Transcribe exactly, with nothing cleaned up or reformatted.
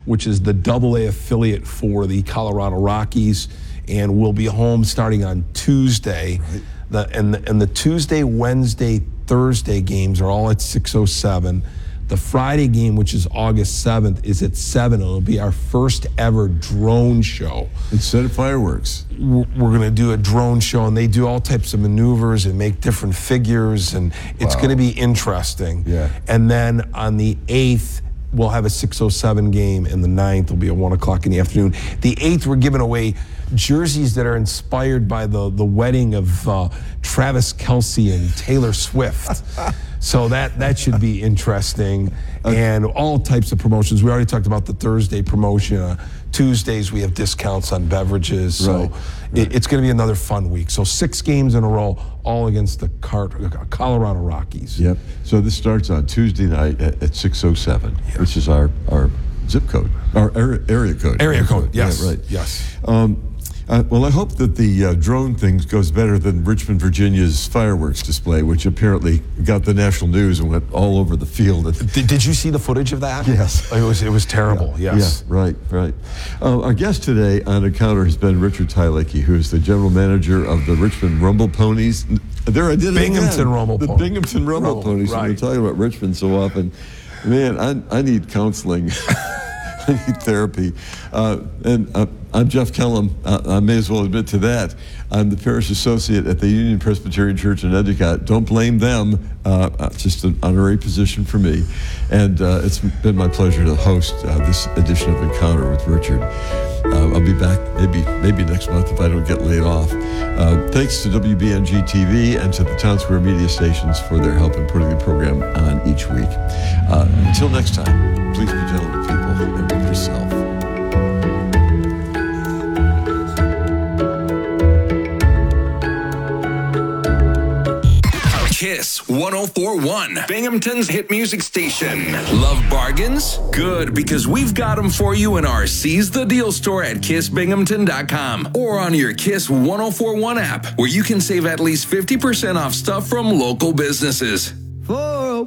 which is the double A affiliate for the Colorado Rockies, and we'll be home starting on Tuesday. Right. The, and, the, and the Tuesday, Wednesday, Thursday games are all at six oh seven. The Friday game, which is August seventh, is at seven. It'll be our first ever drone show. Instead of fireworks. We're going to do a drone show, and they do all types of maneuvers and make different figures, and it's Wow. going to be interesting. Yeah. And then on the eighth, we'll have a six oh seven game, and the ninth will be at one o'clock in the afternoon. The eighth, we're giving away jerseys that are inspired by the, the wedding of uh, Travis Kelce and Taylor Swift. So that, that should be interesting. And all types of promotions. We already talked about the Thursday promotion. Uh, Tuesdays, we have discounts on beverages. So Right, right. It, it's going to be another fun week. So six games in a row, all against the Car- Colorado Rockies. Yep. So this starts on Tuesday night at, at six oh seven, Yeah. which is our, our zip code, our area, area code. Area code, yes. Yeah, right. Yes. Um, uh, well, I hope that the uh, drone thing goes better than Richmond, Virginia's fireworks display, which apparently got the national news and went all over the field. Did, did you see the footage of that? Yes. It was, it was terrible, Yeah, yes. yeah, right, right. Uh, our guest today on Encounter has been Richard Tylecki, who is the general manager of the Richmond Rumble Ponies. There I did it Binghamton again. Rumble The Ponies. Binghamton Rumble, Rumble, Ponies. right. We're talking about Richmond so often. Man, I, I need counseling. I need therapy. Uh, and uh, I'm Jeff Kellum. Uh, I may as well admit to that. I'm the parish associate at the Union Presbyterian Church in Endicott. Don't blame them. Uh, uh, just an honorary position for me. And uh, it's been my pleasure to host uh, this edition of Encounter with Richard. Uh, I'll be back maybe maybe next month if I don't get laid off. Uh, thanks to W B N G T V and to the Town Square media stations for their help in putting the program on each week. Uh, until next time, please be gentle with people and with yourself. Kiss one oh four point one, Binghamton's hit music station. Love bargains? Good, because we've got them for you in our Seize the Deal store at kiss binghamton dot com or on your Kiss one oh four point one app, where you can save at least fifty percent off stuff from local businesses. four oh